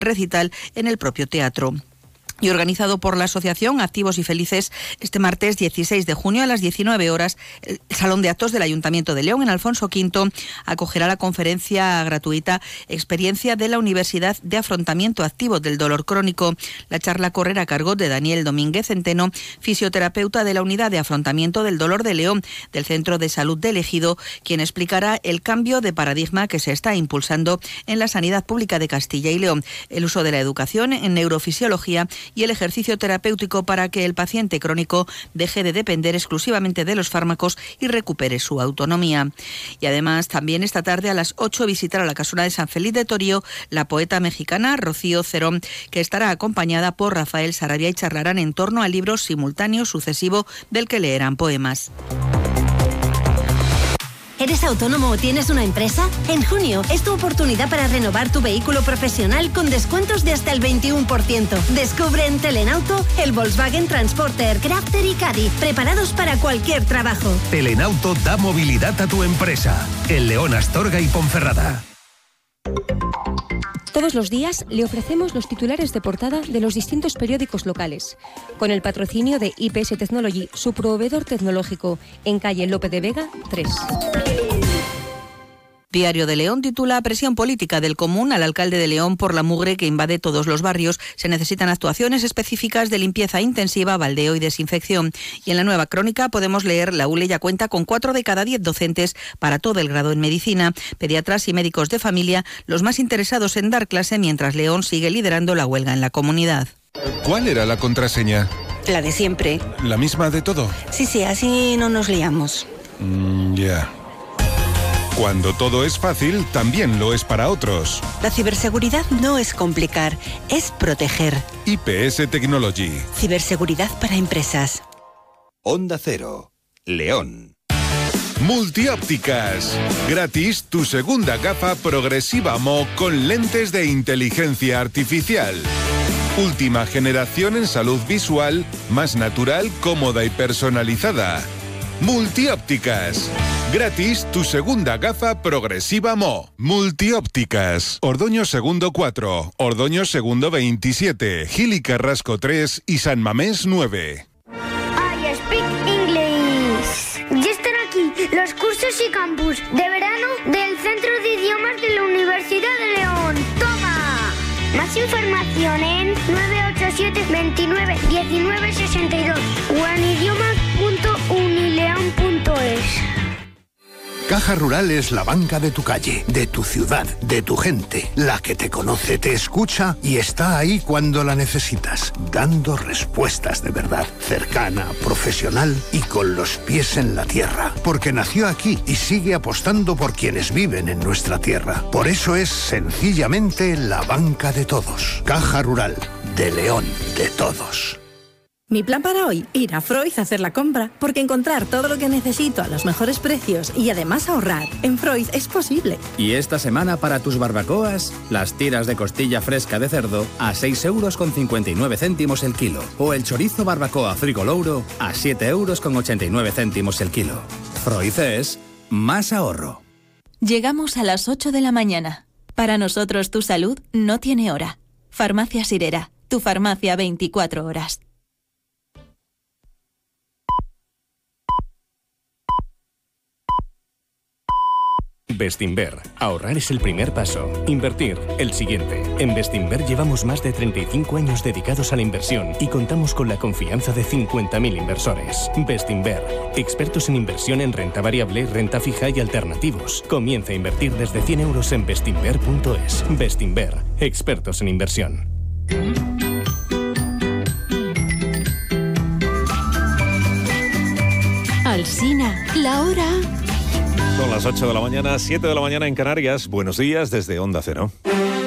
recital en el propio teatro. Y organizado por la Asociación Activos y Felices, este martes 16 de junio a las 19 horas, el Salón de Actos del Ayuntamiento de León, en Alfonso V, acogerá la conferencia gratuita Experiencia de la Universidad de Afrontamiento Activo del Dolor Crónico. La charla correrá a cargo de Daniel Domínguez Centeno, fisioterapeuta de la Unidad de Afrontamiento del Dolor de León, del Centro de Salud del Ejido, quien explicará el cambio de paradigma que se está impulsando en la sanidad pública de Castilla y León, el uso de la educación en neurofisiología y el ejercicio terapéutico para que el paciente crónico deje de depender exclusivamente de los fármacos y recupere su autonomía. Y además, también esta tarde a las 8 visitará la casona de San Feliz de Torío la poeta mexicana Rocío Cerón, que estará acompañada por Rafael Sarabia y charlarán en torno al libro simultáneo sucesivo del que leerán poemas. ¿Eres autónomo o tienes una empresa? En junio es tu oportunidad para renovar tu vehículo profesional con descuentos de hasta el 21%. Descubre en Telenauto el Volkswagen Transporter, Crafter y Caddy, preparados para cualquier trabajo. Telenauto da movilidad a tu empresa. En León, Astorga y Ponferrada. Todos los días le ofrecemos los titulares de portada de los distintos periódicos locales, con el patrocinio de IPS Technology, su proveedor tecnológico, en calle Lope de Vega 3. Diario de León titula Presión política del Común al alcalde de León por la mugre que invade todos los barrios. Se necesitan actuaciones específicas de limpieza intensiva, baldeo y desinfección. Y en la Nueva Crónica podemos leer: la ULE ya cuenta con 4 de cada 10 docentes para todo el grado en medicina. Pediatras y médicos de familia los más interesados en dar clase, mientras León sigue liderando la huelga en la comunidad. ¿Cuál era la contraseña? La de siempre. ¿La misma de todo? Sí, así no nos liamos. Ya. Cuando todo es fácil, también lo es para otros. La ciberseguridad no es complicar, es proteger. IPS Technology. Ciberseguridad para empresas. Onda Cero, León. Multiópticas. Gratis tu segunda gafa progresiva Mo con lentes de inteligencia artificial. Última generación en salud visual, más natural, cómoda y personalizada. Multiópticas. Gratis tu segunda gafa progresiva Mo. Multiópticas. Ordoño Segundo 4, Ordoño Segundo 27, Gil y Carrasco 3 y San Mamés 9. I speak English. Ya están aquí los cursos y campus de verano del Centro de Idiomas de la Universidad de León. ¡Toma! Más información en 987 29 19 62 o en idiomas.unileon.es. Caja Rural es la banca de tu calle, de tu ciudad, de tu gente, la que te conoce, te escucha y está ahí cuando la necesitas, dando respuestas de verdad, cercana, profesional y con los pies en la tierra, porque nació aquí y sigue apostando por quienes viven en nuestra tierra. Por eso es sencillamente la banca de todos. Caja Rural, de León, de todos. Mi plan para hoy, ir a Freud a hacer la compra, porque encontrar todo lo que necesito a los mejores precios y además ahorrar en Freud es posible. Y esta semana para tus barbacoas, las tiras de costilla fresca de cerdo a 6,59 € el kilo, o el chorizo barbacoa Frigolouro a 7,89 € el kilo. Freud es más ahorro. Llegamos a las 8 de la mañana. Para nosotros tu salud no tiene hora. Farmacia Sirera, tu farmacia 24 horas. Bestinver. Ahorrar es el primer paso. Invertir, el siguiente. En Bestinver llevamos más de 35 años dedicados a la inversión y contamos con la confianza de 50.000 inversores. Bestinver. Expertos en inversión en renta variable, renta fija y alternativos. Comienza a invertir desde 100 € en bestinver.es. Bestinver. Expertos en inversión. Alsina, la hora. Son las 8 de la mañana, 7 de la mañana en Canarias. Buenos días desde Onda Cero.